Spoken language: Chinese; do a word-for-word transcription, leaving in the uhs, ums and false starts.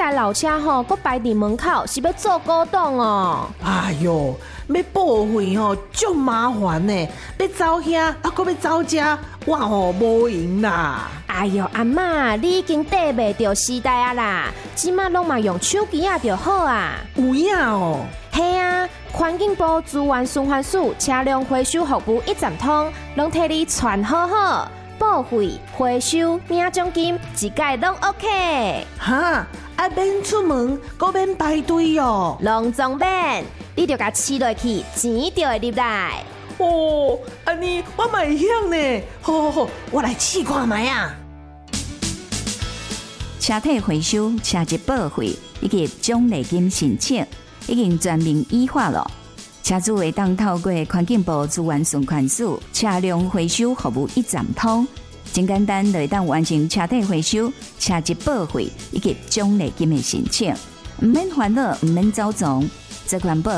台老车吼，搁摆伫门口，是要做古董哦。 哎哟，要报废吼，足麻烦呢。要走遐，啊，搁要走遮，我吼无闲啦。 哎哟，阿嬷，你已经跟袂着时代啊啦，即马拢嘛用手机啊就好啊。 有影哦。 嘿啊，环境部资源循环署车辆回收服务一站通，拢替你传好好，报废、回收、领奖金，一概拢 OK。 哈，啊免出门，搁免排队哦。 拢总免，你着甲饲落去，钱就会入来。 哦，安尼我嘛会晓呢。好好好，我来试看卖啊。 车体回收、车籍报废以及奖励金申请已经全面依法了。车主会当透过环境部资源循环署车辆回收服务一站通，真简单就会当完成车体回收、车籍报废以及奖励金的申请，唔免烦恼，唔免走总，这款报